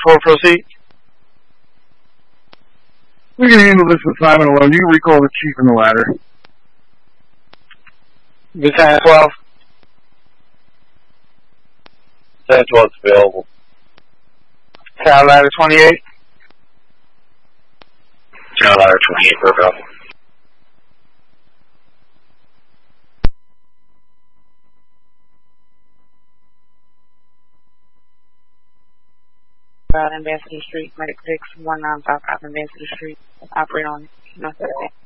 10-4, proceed. We can handle this assignment alone. You can recall the chief and the ladder. Battalion 12. Battalion 12 is available. Tower ladder 28. Tower ladder 28, we're available. Ambassador Street, Medic 6, 1955 Ambassador Street. Operate on North 13.